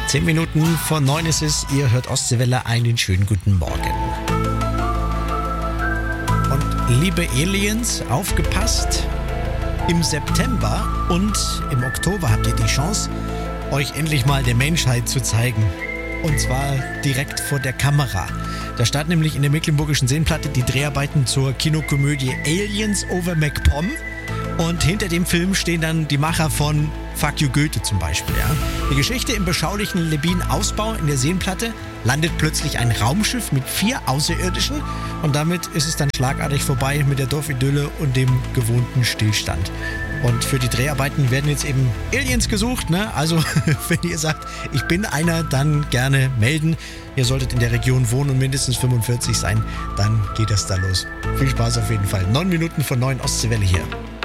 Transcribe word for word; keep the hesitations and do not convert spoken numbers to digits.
Zehn Minuten vor neun ist es, ihr hört Ostseewelle, einen schönen guten Morgen. Und liebe Aliens, aufgepasst, im September und im Oktober habt ihr die Chance, euch endlich mal der Menschheit zu zeigen. Und zwar direkt vor der Kamera. Da starten nämlich in der Mecklenburgischen Seenplatte die Dreharbeiten zur Kinokomödie Aliens over MacPom. Und hinter dem Film stehen dann die Macher von Fuck You Goethe zum Beispiel. Ja. Die Geschichte im beschaulichen Lebin-Ausbau in der Seenplatte landet plötzlich ein Raumschiff mit vier Außerirdischen und damit ist es dann schlagartig vorbei mit der Dorfidylle und dem gewohnten Stillstand. Und für die Dreharbeiten werden jetzt eben Aliens gesucht, ne? Also wenn ihr sagt, ich bin einer, dann gerne melden. Ihr solltet in der Region wohnen und mindestens fünfundvierzig sein, dann geht das da los. Viel Spaß auf jeden Fall. Neun Minuten von neun Ostseewelle hier.